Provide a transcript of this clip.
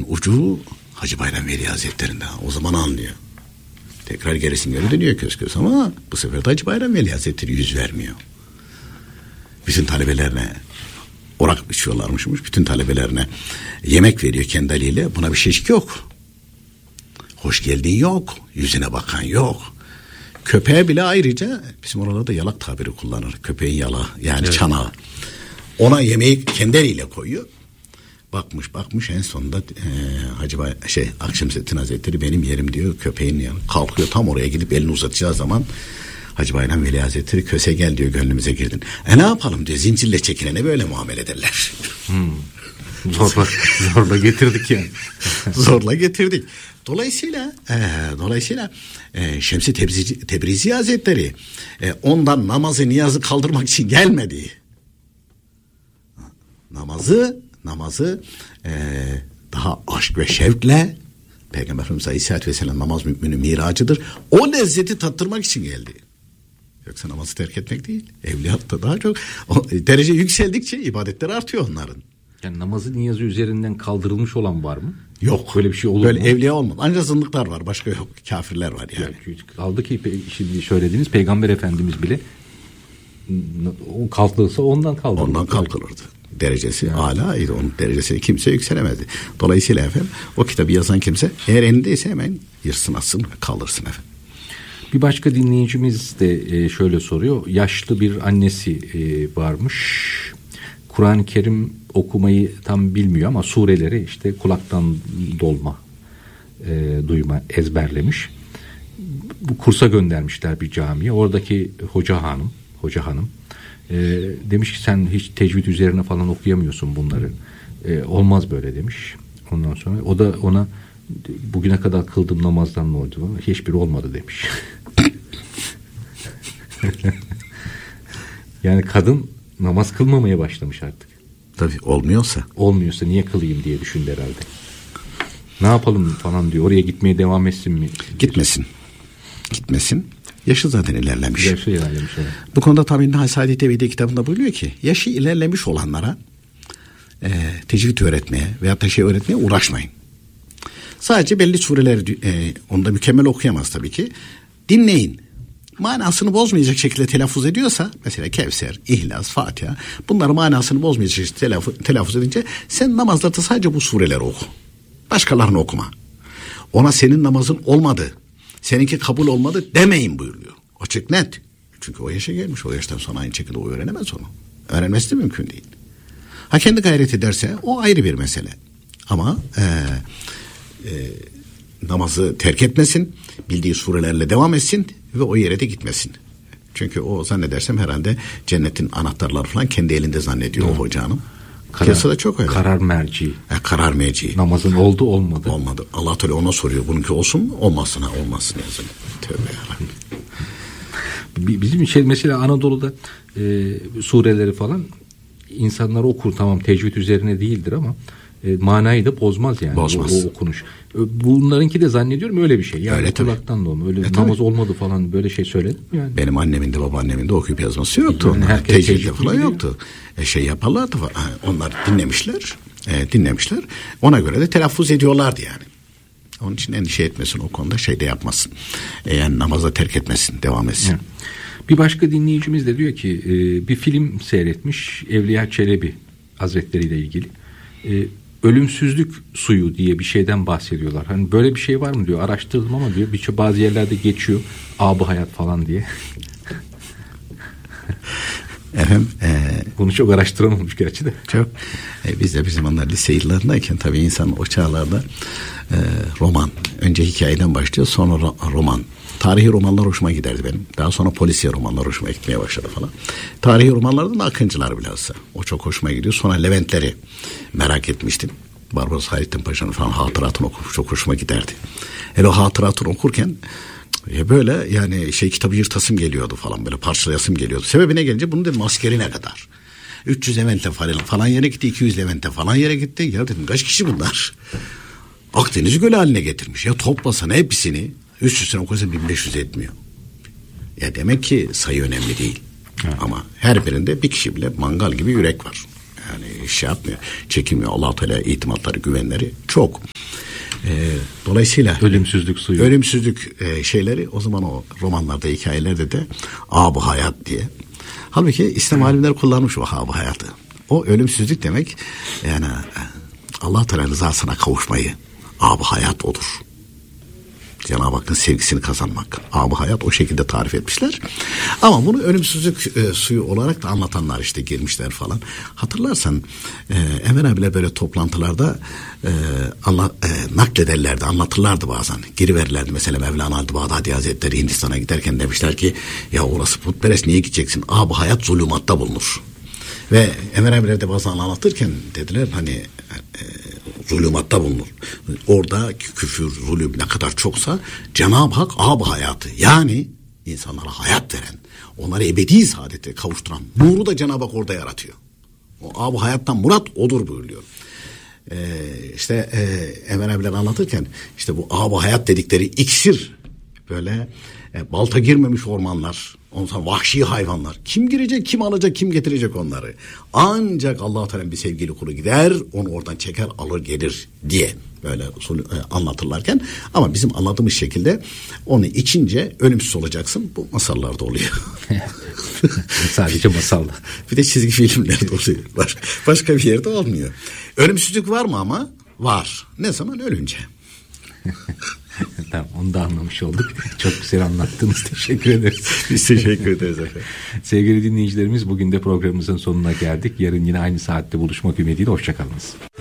işin ucu Hacı Bayram Veli Hazretleri'nde. O zaman anlıyor. Tekrar geri dönüyor köz ama bu sefer de Hacı Bayram Veli Hazretleri yüz vermiyor. Bütün talebelerine orak içiyorlarmışmış. Bütün talebelerine yemek veriyor kendi eliyle. Buna bir şeycik yok. Hoş geldin yok. Yüzüne bakan yok. Köpeğe bile ayrıca bizim oralarda yalak tabiri kullanır. Köpeğin yalağı yani evet. Çanağı. Ona yemeği kendi eliyle koyuyor. Bakmış en sonunda Hacı Akşemseddin Hazretleri benim yerim diyor köpeğin yanı. Kalkıyor tam oraya gidip elini uzatacağı zaman Hacı Bayram Veli Hazretleri köse gel diyor gönlümüze girdin. Ne yapalım diyor zincirle çekilene böyle muamele ederler. Zorla getirdik yani. Zorla getirdik. Dolayısıyla Şems-i Tebrizi Hazretleri ondan namazı niyazı kaldırmak için gelmedi. Namazı daha aşk ve şevkle Peygamber Efendimiz Aleyhisselatü Vesselam namaz müminin miracıdır. O lezzeti tattırmak için geldi. Yoksa namazı terk etmek değil. Evliyatta daha çok derece yükseldikçe ibadetler artıyor onların. Yani namazı niyazı üzerinden kaldırılmış olan var mı? Yok. Böyle bir şey olur böyle mu? Evliya olmadı. Ancak zındıklar var. Başka yok. Kafirler var yani. Kaldı ki şimdi söylediğiniz Peygamber Efendimiz bile o kalkılırsa ondan kaldırılır. Ondan kalkılırdı. Derecesi âlâydı. Onun derecesine kimse yükselemezdi. Dolayısıyla efendim o kitabı yazan kimse eğer elindeyse hemen yırsın atsın ve kaldırsın efendim. Bir başka dinleyicimiz de şöyle soruyor. Yaşlı bir annesi varmış. Kur'an-ı Kerim okumayı tam bilmiyor ama sureleri işte kulaktan dolma, duyma ezberlemiş. Bu kursa göndermişler bir camiye. Oradaki hoca hanım demiş ki sen hiç tecvid üzerine falan okuyamıyorsun bunları. Olmaz böyle demiş. Ondan sonra o da ona bugüne kadar kıldığım namazdan ne oldu? Hiçbiri olmadı demiş. Yani kadın namaz kılmamaya başlamış artık. Tabii olmuyorsa niye kılayım diye düşündü herhalde. Ne yapalım falan diyor. Oraya gitmeye devam etsin mi? Gitmesin. Yaşı zaten ilerlemiş. Evet. Bu konuda tabii Saadet Evi'de kitabında buyuruyor ki yaşı ilerlemiş olanlara tecvid öğretmeye veyahut da öğretmeye uğraşmayın. Sadece belli sureleri onda mükemmel okuyamaz tabii ki. Dinleyin. Manasını bozmayacak şekilde telaffuz ediyorsa mesela Kevser, İhlas, Fatiha bunları manasını bozmayacak şekilde telaffuz edince sen namazlarda sadece bu sureleri oku. Başkalarını okuma. Ona senin namazın olmadı, seninki kabul olmadı demeyin buyuruyor. Açık net. Çünkü o yaşa gelmiş. O yaştan sonra aynı şekilde o öğrenemez onu. Öğrenmesi de mümkün değil. Ha kendi gayret ederse o ayrı bir mesele. Ama namazı terk etmesin, bildiği surelerle devam etsin ve o yere de gitmesin. Çünkü o zannedersem herhalde cennetin anahtarları falan kendi elinde zannediyor o hoca hanım. Piyasada çok öyle. Karar merci. Namazın oldu olmadı. Allah Teala ona soruyor. Bununki olsun mu? Olmasın yazın. Tövbe yarabbim. Bizim mesela Anadolu'da sureleri falan insanlar okur, tamam tecvid üzerine değildir ama manayı da bozmaz yani. Bozmaz. O okunuş. Bunlarınki de zannediyorum öyle bir şey. Yani öyle kulaktan da olma. Öyle namaz olmadı falan böyle şey söyledim yani. Benim annemin de babaannemin de okuyup yazması yoktu. Yani tecvid falan yoktu. Yaparlardı. Onlar dinlemişler. Ona göre de telaffuz ediyorlardı yani. Onun için endişe etmesin o konuda de yapmasın. Yani namazda terk etmesin, devam etsin. Yani. Bir başka dinleyicimiz de diyor ki bir film seyretmiş Evliya Çelebi Hazretleri ile ilgili. Ölümsüzlük suyu diye bir şeyden bahsediyorlar. Hani böyle bir şey var mı diyor. Araştırdım ama diyor bazı yerlerde geçiyor. Ab-ı hayat falan diye. Efendim, bunu çok araştıramamış gerçi de. Çok. Biz de bir zamanlar lise yıllarındayken tabii insan o çağlarda roman. Önce hikayeden başlıyor, sonra roman. Tarihi romanlar hoşuma giderdi benim. Daha sonra polisiye romanlar hoşuma gitmeye başladı falan. Tarihi romanlardan da Akıncılar bilhassa. O çok hoşuma gidiyor. Sonra Leventleri merak etmiştim. Barbaros Hayrettin Paşa'nın falan hatıratını okup çok hoşuma giderdi. Hele o hatıratını okurken böyle yani kitabı yırtasım geliyordu falan, böyle parçalayasım geliyordu. Sebebine gelince bunu dedim askerine kadar. 300 Levent'e falan yere gitti, 200 Levent'e falan yere gitti. Ya dedim kaç kişi bunlar? Akdeniz Gölü haline getirmiş. Ya toplasan hepsini üst üstüne okursan 1500 etmiyor. Ya demek ki sayı önemli değil. Evet. Ama her birinde bir kişi bile mangal gibi yürek var. Yani şey yapmıyor. Çekinmiyor. Allah-u Teala itimatları, güvenleri çok. Dolayısıyla ölümsüzlük suyu. Ölümsüzlük şeyleri o zaman o romanlarda, hikayelerde de ab-ı hayat diye. Halbuki İslam alimleri kullanmış o ab-ı hayatı. O ölümsüzlük demek yani Allah Teala rızasına kavuşmayı. Ab-ı hayat odur. Cenab-ı Hakk'ın sevgisini kazanmak. Ab-ı hayat o şekilde tarif etmişler. Ama bunu ölümsüzlük suyu olarak da anlatanlar işte girmişler falan. Hatırlarsan Enver abiler böyle toplantılarda naklederlerdi, anlatırlardı bazen. Giriverirlerdi mesela Mevlana Bağdadi Hazretleri Hindistan'a giderken demişler ki ya orası putperest, niye gideceksin? Ab-ı hayat zulümatta bulunur. Ve Enver abiler de bazen anlatırken dediler hani zulümatta bulunur. Orada küfür, zulüm ne kadar çoksa Cenab-ı Hak ab-ı hayatı, yani insanlara hayat veren, onları ebedi saadete kavuşturan nuru da Cenab-ı Hak orada yaratıyor. O ab-ı hayattan murat odur buyuruyor. Enver abiler anlatırken işte bu ab-ı hayat dedikleri iksir, böyle balta girmemiş ormanlar, ondan sonra vahşi hayvanlar. Kim girecek, kim alacak, kim getirecek onları? Ancak Allah-u Teala'nın bir sevgili kulu gider, onu oradan çeker, alır gelir diye böyle anlatırlarken, ama bizim anladığımız şekilde onu içince ölümsüz olacaksın. Bu masallarda oluyor. Sadece masalda. Bir de çizgi filmlerde oluyor. Başka bir yerde olmuyor. Ölümsüzlük var mı ama? Var. Ne zaman? Ölünce. Tamam, onu da anlamış olduk. Çok güzel anlattınız. Teşekkür ederiz. Biz teşekkür ederiz efendim. Sevgili dinleyicilerimiz, bugün de programımızın sonuna geldik. Yarın yine aynı saatte buluşmak ümidiyle. Hoşçakalınız.